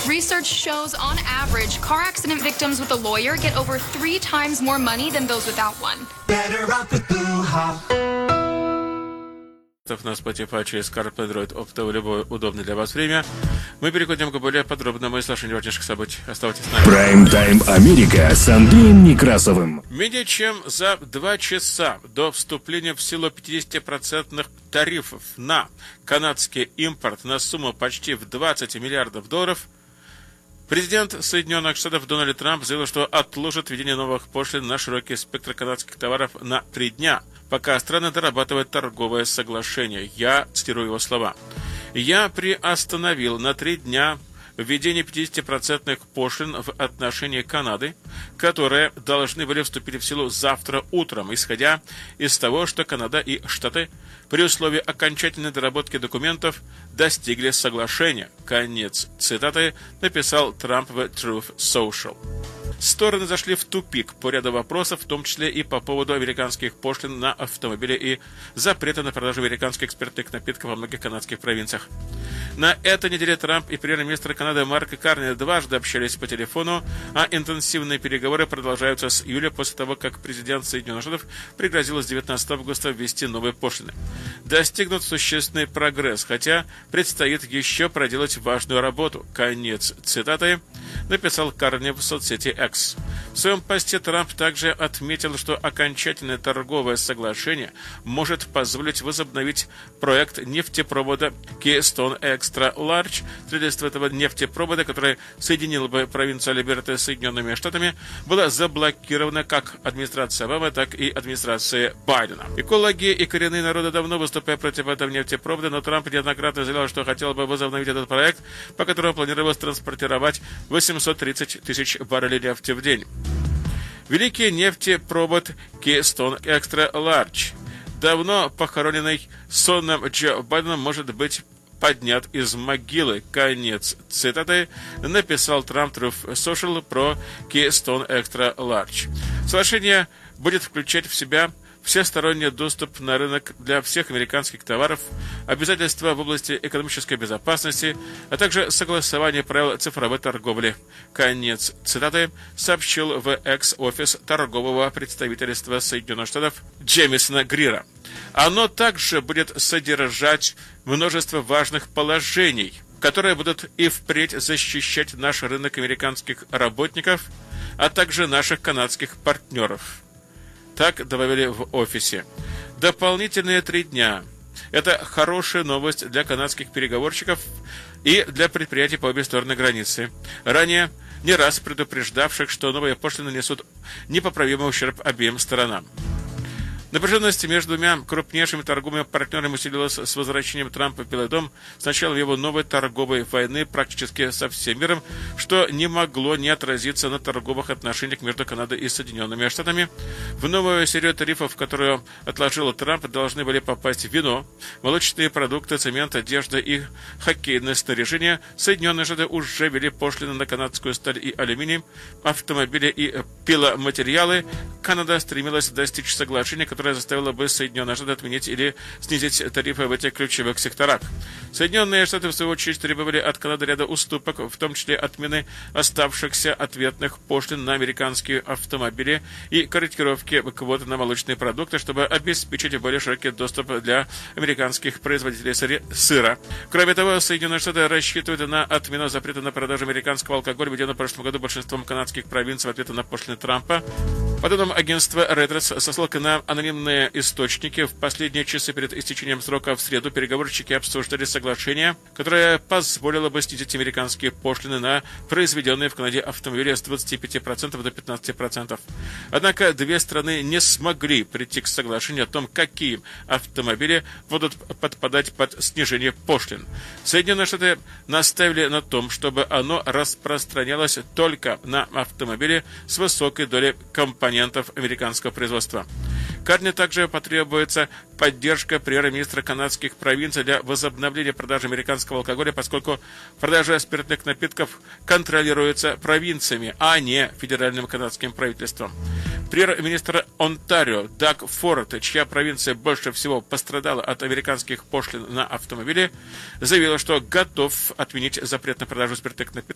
Research shows, on average, car accident victims with a lawyer get over 3 times more money than those without one. Better off with Bluehost. На Spotify через CarPlay, Android Auto в любое удобное для вас время. Мы переходим к более подробному изложению важнейших событий. Оставайтесь с нами. Прайм-тайм Америка с Андреем Некрасовым. Менее чем за 2 часа до вступления в силу 50% тарифов на канадский импорт на сумму почти в $20 миллиардов, президент Соединенных Штатов Дональд Трамп заявил, что отложит введение новых пошлин на широкий спектр канадских товаров на 3 дня, пока страны дорабатывают торговое соглашение. Я цитирую его слова. «Я приостановил на 3 дня введение 50% пошлин в отношении Канады, которые должны были вступить в силу завтра утром, исходя из того, что Канада и Штаты при условии окончательной доработки документов достигли соглашения». Конец цитаты, написал Трамп в Truth Social. Стороны зашли в тупик по ряду вопросов, в том числе и по поводу американских пошлин на автомобили и запрета на продажу американских спиртных напитков во многих канадских провинциях. На этой неделе Трамп и премьер-министр Канады Марк Карни дважды общались по телефону, а интенсивные переговоры продолжаются с июля после того, как президент Соединенных Штатов пригрозил с 19 августа ввести новые пошлины. Достигнут существенный прогресс, хотя предстоит еще проделать важную работу. Конец цитаты, написал Карни в соцсети X. В своем посте Трамп также отметил, что окончательное торговое соглашение может позволить возобновить проект нефтепровода Keystone Extra Large. Строительство этого нефтепровода, который соединил бы провинцию Альберта с Соединенными Штатами, было заблокировано как администрацией Обамы, так и администрацией Байдена. Экологи и коренные народы давно выступают против этого нефтепровода, но Трамп неоднократно заявлял, что хотел бы возобновить этот проект, по которому планировалось транспортировать 830 тысяч баррелей нефти в день. Великий нефтепровод Keystone Extra Large, давно похороненный сонным Джо Байденом, может быть поднят из могилы. Конец цитаты, написал Трамп в Social про Keystone Extra Large. Соглашение будет включать в себя всесторонний доступ на рынок для всех американских товаров, обязательства в области экономической безопасности, а также согласование правил цифровой торговли. Конец цитаты, сообщил в экс-офис торгового представительства Соединенных Штатов Джеймисона Грира. Оно также будет содержать множество важных положений, которые будут и впредь защищать наш рынок американских работников, а также наших канадских партнеров. Так добавили в офисе. Дополнительные 3 дня. Это хорошая новость для канадских переговорщиков и для предприятий по обе стороны границы, ранее не раз предупреждавших, что новые пошлины несут непоправимый ущерб обеим сторонам. Напряженность между двумя крупнейшими торговыми партнерами усилилась с возвращением Трампа в Белый дом с начала его новой торговой войны практически со всем миром, что не могло не отразиться на торговых отношениях между Канадой и Соединенными Штатами. В новую серию тарифов, которую отложил Трамп, должны были попасть вино, молочные продукты, цемент, одежда и хоккейное снаряжение. Соединенные Штаты уже ввели пошлины на канадскую сталь и алюминий, автомобили и пиломатериалы. Канада стремилась достичь соглашения, которая заставила бы Соединенные Штаты отменить или снизить тарифы в этих ключевых секторах. Соединенные Штаты, в свою очередь, требовали от Канады ряда уступок, в том числе отмены оставшихся ответных пошлин на американские автомобили и корректировки квот на молочные продукты, чтобы обеспечить более широкий доступ для американских производителей сыра. Кроме того, Соединенные Штаты рассчитывают на отмену запрета на продажу американского алкоголя, введенного в прошлом году большинством канадских провинций в ответ на пошлины Трампа. По данным агентства Reuters, со ссылкой на анонимные источники, в последние часы перед истечением срока в среду переговорщики обсуждали соглашение, которое позволило бы снизить американские пошлины на произведенные в Канаде автомобили с 25% до 15%. Однако две страны не смогли прийти к соглашению о том, какие автомобили будут подпадать под снижение пошлин. Соединенные Штаты настаивали на том, чтобы оно распространялось только на автомобили с высокой долей компонентов американского производства. Карни также потребуется поддержка премьер-министра канадских провинций для возобновления продажи американского алкоголя, поскольку продажа спиртных напитков контролируется провинциями, а не федеральным канадским правительством. Премьер-министр Онтарио Даг Форд, чья провинция больше всего пострадала от американских пошлин на автомобили, заявил, что готов отменить запрет на продажу спиртных напитков